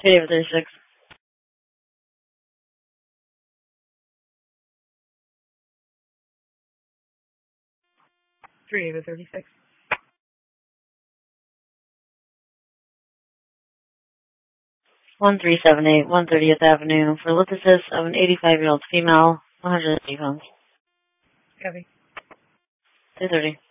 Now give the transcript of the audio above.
David 36. David 36. 1378 130th Avenue for lithosis of an 85-year-old female, 180 pounds. Copy. 230.